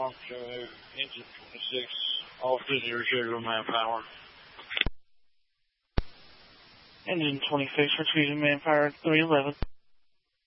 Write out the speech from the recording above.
Farm, show engine 26, all duty retrieval manpower. Engine 26, retrieving manpower 311.